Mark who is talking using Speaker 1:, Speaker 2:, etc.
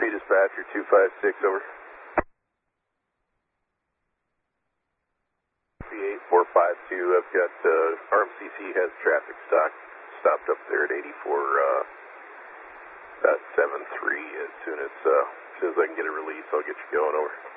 Speaker 1: dispatcher 256, over. C8452, I've got RMCC has traffic stopped up there at 84.73. As soon as I can get a release, I'll get you going, over.